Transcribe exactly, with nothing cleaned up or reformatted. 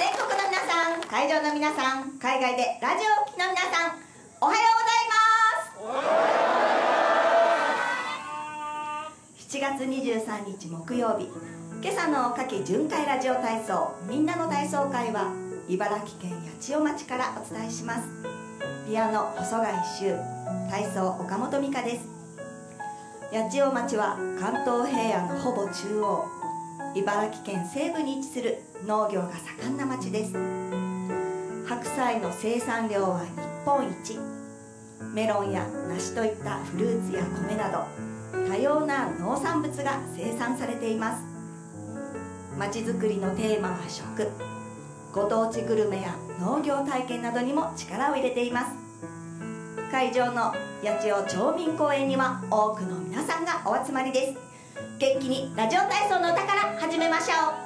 全国の皆さん、会場の皆さん、海外でラジオをお聴きの皆さん、おはようございます。しちがつにじゅうさんにち木曜日、今朝の夏季巡回ラジオ体操みんなの体操会は茨城県八千代町からお伝えします。ピアノ細貝修、体操岡本美香です。八千代町は関東平野のほぼ中央、茨城県西部に位置する農業が盛んな町です。白菜の生産量は日本一、メロンや梨といったフルーツや米など多様な農産物が生産されています。町づくりのテーマは食、ご当地グルメや農業体験などにも力を入れています。会場の八千代町民公園には多くの皆さんがお集まりです。元気にラジオ体操の歌から始めましょう。